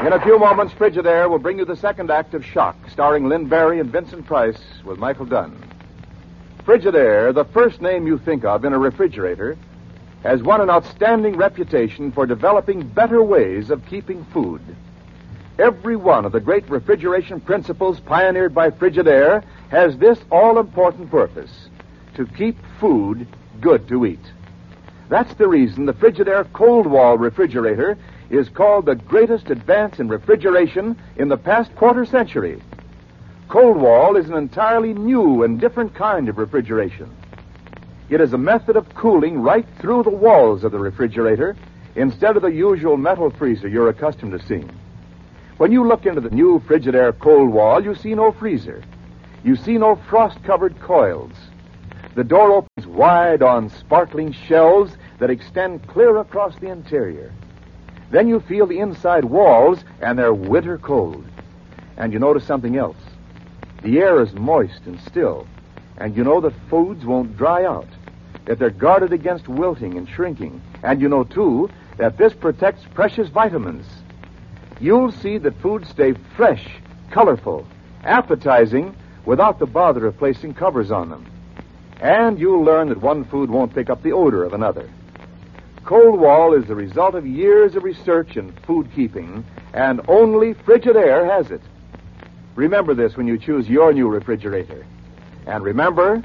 In a few moments, Frigidaire will bring you the second act of Shock, starring Lynn Barry and Vincent Price with Michael Dunn. Frigidaire, the first name you think of in a refrigerator, has won an outstanding reputation for developing better ways of keeping food. Every one of the great refrigeration principles pioneered by Frigidaire has this all-important purpose: to keep food good to eat. That's the reason the Frigidaire Cold Wall refrigerator is called the greatest advance in refrigeration in the past quarter century. Cold Wall is an entirely new and different kind of refrigeration. It is a method of cooling right through the walls of the refrigerator instead of the usual metal freezer you're accustomed to seeing. When you look into the new Frigidaire Cold Wall, you see no freezer. You see no frost-covered coils. The door opens wide on sparkling shelves that extend clear across the interior. Then you feel the inside walls, and they're winter cold. And you notice something else. The air is moist and still, and you know that foods won't dry out, that they're guarded against wilting and shrinking. And you know, too, that this protects precious vitamins. You'll see that foods stay fresh, colorful, appetizing, without the bother of placing covers on them. And you'll learn that one food won't pick up the odor of another. Cold Wall is the result of years of research in food keeping, and only Frigidaire has it. Remember this when you choose your new refrigerator. And remember,